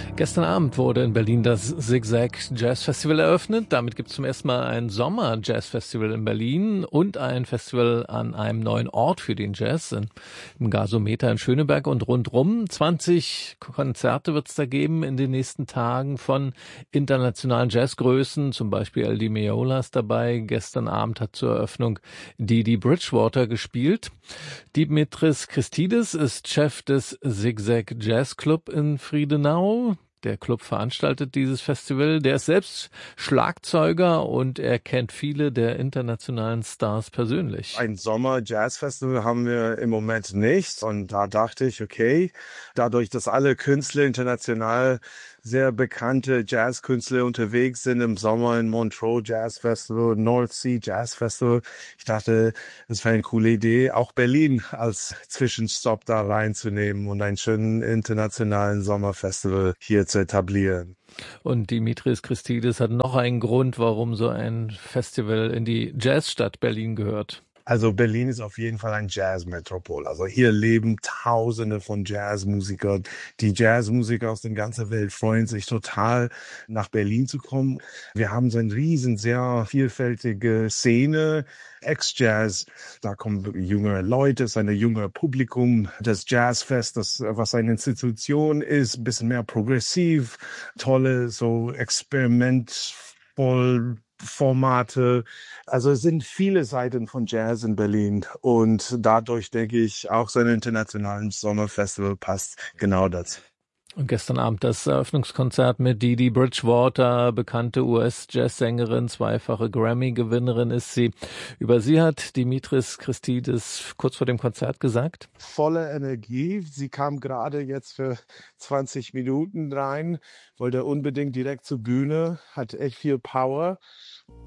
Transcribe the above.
Gestern Abend wurde in Berlin das Zigzag Jazz Festival eröffnet. Damit gibt es zum ersten Mal ein Sommer-Jazz-Festival in Berlin und ein Festival an einem neuen Ort für den Jazz, im Gasometer in Schöneberg und rundrum. 20 Konzerte wird es da geben in den nächsten Tagen von internationalen Jazzgrößen, zum Beispiel El Di Meola ist dabei. Gestern Abend hat zur Eröffnung Didi Bridgewater gespielt. Dimitris Christidis ist Chef des Zigzag Jazz Club in Friedenau. Der Club veranstaltet dieses Festival. Der ist selbst Schlagzeuger und er kennt viele der internationalen Stars persönlich. Ein Sommer-Jazz-Festival haben wir im Moment nicht. Und da dachte ich, okay, dadurch, dass alle Künstler international sehr bekannte Jazzkünstler unterwegs sind im Sommer in Montreux Jazz Festival, North Sea Jazz Festival. Ich dachte, es wäre eine coole Idee, auch Berlin als Zwischenstopp da reinzunehmen und einen schönen internationalen Sommerfestival hier zu etablieren. Und Dimitris Christidis hat noch einen Grund, warum so ein Festival in die Jazzstadt Berlin gehört. Also Berlin ist auf jeden Fall ein Jazzmetropol. Also hier leben Tausende von Jazzmusikern. Die Jazzmusiker aus der ganzen Welt freuen sich total, nach Berlin zu kommen. Wir haben so eine riesen, sehr vielfältige Szene. Ex-Jazz, da kommen jüngere Leute, es ist ein jüngeres Publikum. Das Jazzfest, das was eine Institution ist, ein bisschen mehr progressiv, tolle, so experimentvoll Formate. Also es sind viele Seiten von Jazz in Berlin und dadurch denke ich, auch so ein internationales Sommerfestival passt genau dazu. Und gestern Abend das Eröffnungskonzert mit Didi Bridgewater, bekannte US-Jazzsängerin, zweifache Grammy-Gewinnerin ist sie. Über sie hat Dimitris Christidis kurz vor dem Konzert gesagt: Volle Energie. Sie kam gerade jetzt für 20 Minuten rein, wollte unbedingt direkt zur Bühne, hat echt viel Power.